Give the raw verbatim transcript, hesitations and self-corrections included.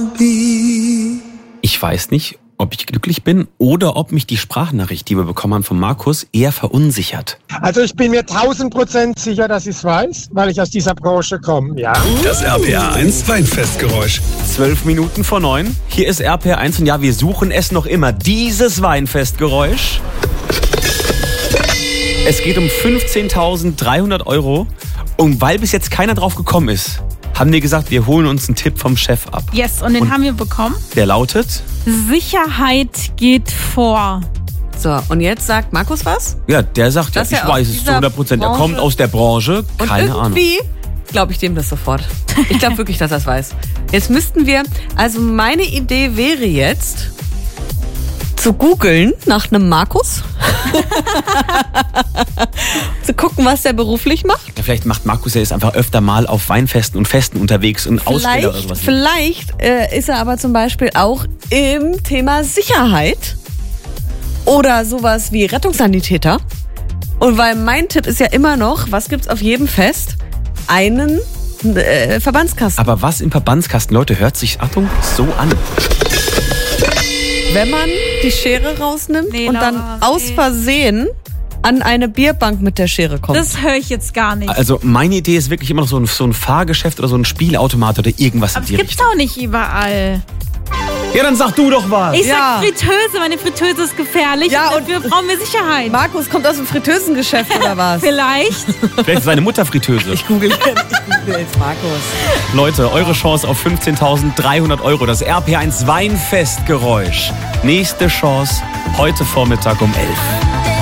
Ich weiß nicht, ob ich glücklich bin oder ob mich die Sprachnachricht, die wir bekommen haben von Markus, eher verunsichert. Also ich bin mir tausend Prozent sicher, dass ich es weiß, weil ich aus dieser Branche komme, ja. Das R P R eins Weinfestgeräusch. Zwölf Minuten vor neun. Hier ist R P R eins und ja, wir suchen es noch immer. Dieses Weinfestgeräusch. Es geht um fünfzehntausenddreihundert Euro. Und weil bis jetzt keiner drauf gekommen ist, haben wir gesagt, wir holen uns einen Tipp vom Chef ab. Yes, und den und haben wir bekommen. Der lautet? Sicherheit geht vor. So, und jetzt sagt Markus was? Ja, der sagt, ja, ich weiß es zu hundert Prozent. Er kommt aus der Branche, keine Ahnung. Und irgendwie glaube ich dem das sofort. Ich glaube wirklich, dass er es weiß. Jetzt müssten wir, also meine Idee wäre jetzt, zu googeln nach einem Markus. Zu gucken, was der beruflich macht. Ja, vielleicht macht Markus, er ist einfach öfter mal auf Weinfesten und Festen unterwegs und Aussteller oder sowas. Vielleicht äh, ist er aber zum Beispiel auch im Thema Sicherheit oder sowas wie Rettungssanitäter. Und weil mein Tipp ist ja immer noch, was gibt's auf jedem Fest? Einen äh, Verbandskasten. Aber was im Verbandskasten, Leute, hört sich, Achtung, so an. Wenn man die Schere rausnimmt nee, und dann Laura, aus nee. Versehen an eine Bierbank mit der Schere kommt. Das höre ich jetzt gar nicht. Also meine Idee ist wirklich immer noch so ein, so ein Fahrgeschäft oder so ein Spielautomat oder irgendwas Aber in die das gibt's Richtung. auch nicht überall. Ja, dann sag du doch was. Ich Ja. sag Fritteuse, meine Fritteuse ist gefährlich. Ja, und und- dafür brauchen wir Sicherheit. Markus kommt aus dem Fritteusengeschäft oder was? Vielleicht. Vielleicht ist seine Mutter Fritteuse. Ich google jetzt, ich google jetzt Markus. Leute, eure Chance auf fünfzehntausenddreihundert Euro. Das R P R eins Weinfestgeräusch. Nächste Chance heute Vormittag um elf.